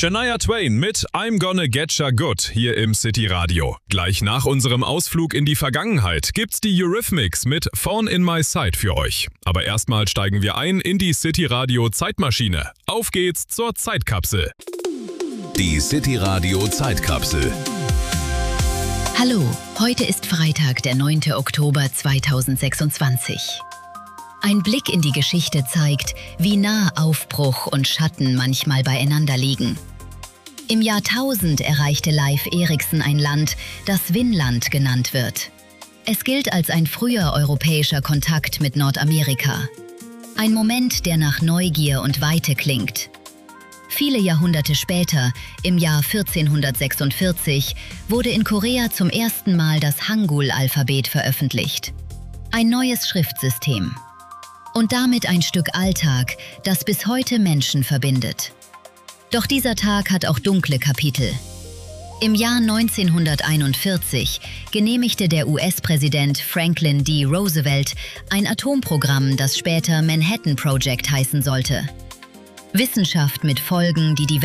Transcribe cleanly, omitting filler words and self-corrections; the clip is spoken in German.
Shania Twain mit I'm Gonna Getcha Good hier im City Radio. Gleich nach unserem Ausflug in die Vergangenheit gibt's die Eurythmics mit Thorn in My Side für euch. Aber erstmal steigen wir ein in die City Radio Zeitmaschine. Auf geht's zur Zeitkapsel. Die City Radio Zeitkapsel. Hallo, heute ist Freitag, der 9. Oktober 2026. Ein Blick in die Geschichte zeigt, wie nah Aufbruch und Schatten manchmal beieinander liegen. Im Jahr 1000 erreichte Leif Erikson ein Land, das Vinland genannt wird. Es gilt als ein früher europäischer Kontakt mit Nordamerika. Ein Moment, der nach Neugier und Weite klingt. Viele Jahrhunderte später, im Jahr 1446, wurde in Korea zum ersten Mal das Hangul-Alphabet veröffentlicht. Ein neues Schriftsystem. Und damit ein Stück Alltag, das bis heute Menschen verbindet. Doch dieser Tag hat auch dunkle Kapitel. Im Jahr 1941 genehmigte der US-Präsident Franklin D. Roosevelt ein Atomprogramm, das später Manhattan Project heißen sollte. Wissenschaft mit Folgen, die die